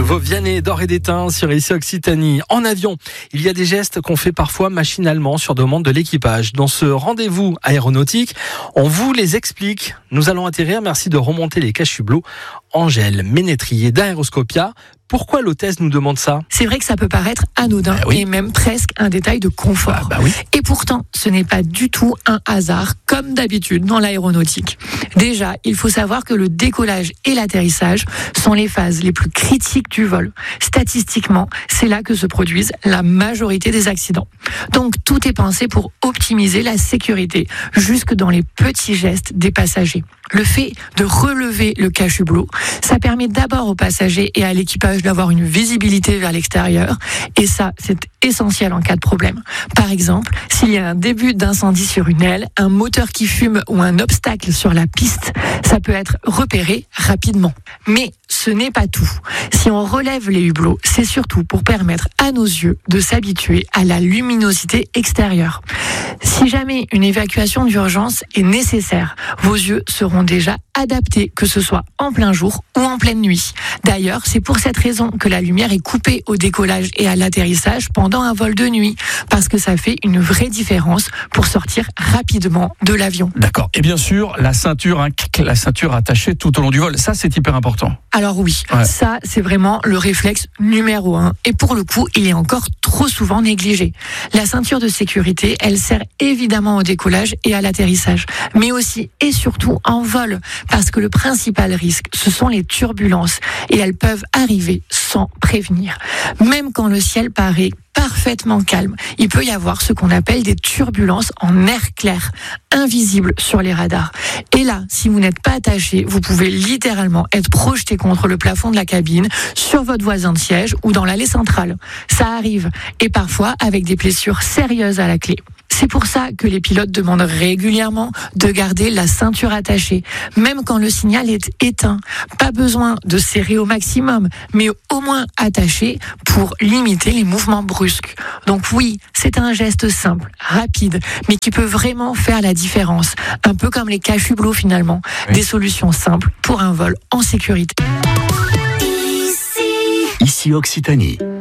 Vos Vianney d'or et d'étain sur ici Occitanie. En avion, il y a des gestes qu'on fait parfois machinalement sur demande de l'équipage. Dans ce rendez-vous aéronautique, on vous les explique. Nous allons atterrir, merci de remonter les cachublots. Angèle Ménétrier d'Aéroscopia. Pourquoi l'hôtesse nous demande ça ? C'est vrai que ça peut paraître anodin et même presque un détail de confort. Oui. Et pourtant, ce n'est pas du tout un hasard, comme d'habitude dans l'aéronautique. Déjà, il faut savoir que le décollage et l'atterrissage sont les phases les plus critiques du vol. Statistiquement, c'est là que se produisent la majorité des accidents. Donc, tout est pensé pour optimiser la sécurité, jusque dans les petits gestes des passagers. Le fait de relever le cachublot, ça permet d'abord aux passagers et à l'équipage d'avoir une visibilité vers l'extérieur. Et ça, c'est essentiel en cas de problème. Par exemple, s'il y a un début d'incendie sur une aile, un moteur qui fume ou un obstacle sur la piste, ça peut être repéré rapidement. Mais ce n'est pas tout. Si on relève les hublots, c'est surtout pour permettre à nos yeux de s'habituer à la luminosité extérieure. Si jamais une évacuation d'urgence est nécessaire, vos yeux seront déjà adaptés, que ce soit en plein jour ou en pleine nuit. D'ailleurs, c'est pour cette raison que la lumière est coupée au décollage et à l'atterrissage pendant un vol de nuit, parce que ça fait une vraie différence pour sortir rapidement de l'avion. D'accord. Et bien sûr, la ceinture attachée tout au long du vol, ça c'est hyper important. Alors oui, ça c'est vraiment le réflexe numéro 1. Et pour le coup, il est encore trop souvent négligé. La ceinture de sécurité, elle sert évidemment au décollage et à l'atterrissage, mais aussi et surtout en vol, parce que le principal risque, ce sont les turbulences, et elles peuvent arriver sans prévenir. Même quand le ciel paraît parfaitement calme, il peut y avoir ce qu'on appelle des turbulences en air clair, invisibles sur les radars. Et là, si vous n'êtes pas attaché, vous pouvez littéralement être projeté contre le plafond de la cabine, sur votre voisin de siège ou dans l'allée centrale. Ça arrive, et parfois avec des blessures sérieuses à la clé. C'est pour ça que les pilotes demandent régulièrement de garder la ceinture attachée, même quand le signal est éteint. Pas besoin de serrer au maximum, mais au moins attaché pour limiter les mouvements brusques. Donc oui, c'est un geste simple, rapide, mais qui peut vraiment faire la différence. Un peu comme les cachublots finalement. Des solutions simples pour un vol en sécurité. Ici Occitanie.